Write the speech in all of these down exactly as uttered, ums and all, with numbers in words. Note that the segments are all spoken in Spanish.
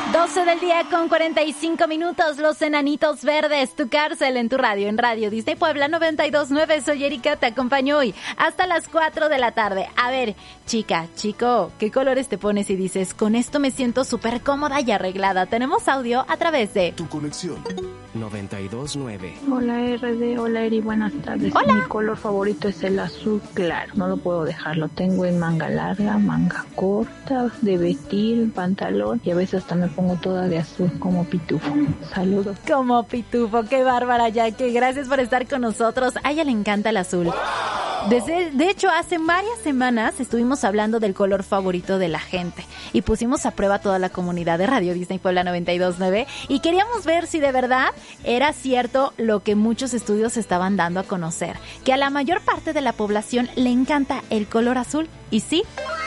doce del día con cuarenta y cinco minutos, Los Enanitos Verdes, Tu Cárcel en tu radio, en Radio Disney Puebla noventa y dos punto nueve. Soy Erika, te acompaño hoy hasta las cuatro de la tarde. A ver, chica, chico, ¿qué colores te pones y dices, con esto me siento súper cómoda y arreglada? Tenemos audio a través de Tu Conexión noventa y dos punto nueve. Hola R D, hola Eri, buenas tardes. Hola. Mi color favorito es el azul claro, no lo puedo dejar, lo tengo en manga larga, manga corta, de vestir, pantalón y a veces hasta me pongo toda de azul como pitufo. Saludos. Como pitufo, qué bárbara, Jackie, gracias por estar con nosotros. A ella le encanta el azul. Desde, de hecho, hace varias semanas estuvimos hablando del color favorito de la gente y pusimos a prueba toda la comunidad de Radio Disney Puebla noventa y dos punto nueve y queríamos ver si de verdad era cierto lo que muchos estudios estaban dando a conocer, que a la mayor parte de la población le encanta el color azul. ¿Y sí?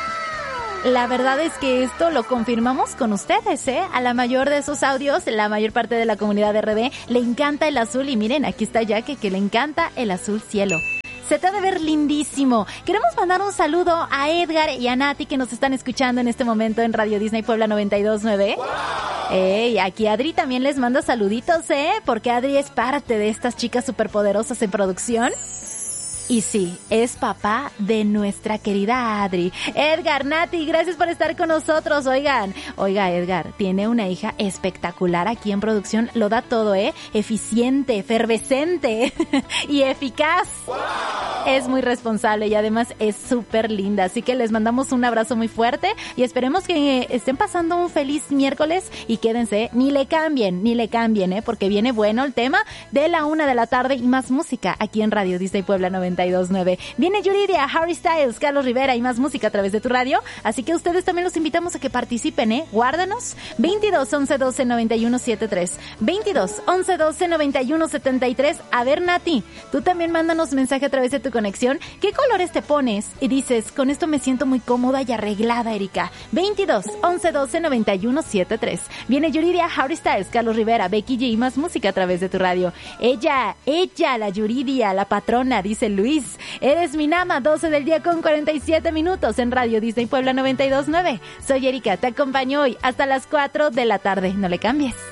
La verdad es que esto lo confirmamos con ustedes, ¿eh? A la mayor de esos audios, la mayor parte de la comunidad de R D le encanta el azul y miren, aquí está Jackie que le encanta el azul cielo. Se te ha de ver lindísimo. Queremos mandar un saludo a Edgar y a Nati que nos están escuchando en este momento en Radio Disney Puebla noventa y dos punto nueve. Ey, aquí Adri también les manda saluditos, ¿eh? Porque Adri es parte de estas chicas superpoderosas en producción. Y sí, es papá de nuestra querida Adri. Edgar, Nati, gracias por estar con nosotros. Oigan, oiga Edgar, tiene una hija espectacular aquí en producción. Lo da todo, ¿eh? Eficiente, efervescente y eficaz. ¡Wow! Es muy responsable y además es súper linda. Así que les mandamos un abrazo muy fuerte y esperemos que estén pasando un feliz miércoles y quédense, ni le cambien, ni le cambien, ¿eh? Porque viene bueno el tema de la una de la tarde y más música aquí en Radio Disney Puebla noventa y dos punto nueve. Viene Yuridia, Harry Styles, Carlos Rivera y más música a través de tu radio, así que ustedes también los invitamos a que participen, ¿eh? Guárdanos, veintidós, once, doce, noventa y uno, setenta y tres, veintidós, once, doce, noventa y uno, setenta y tres. A ver, Nati, tú también mándanos mensaje a través de tu conexión. ¿Qué colores te pones? Y dices, con esto me siento muy cómoda y arreglada, Erika. veintidós, once, doce, noventa y uno, setenta y tres. Viene Yuridia, Harry Styles, Carlos Rivera, Becky G y más música a través de tu radio. Ella, ella, la Yuridia, la patrona, dice Luis. Eres mi nama, doce del día con cuarenta y siete minutos en Radio Disney Puebla noventa y dos punto nueve. Soy Erika, te acompaño hoy hasta las cuatro de la tarde. No le cambies.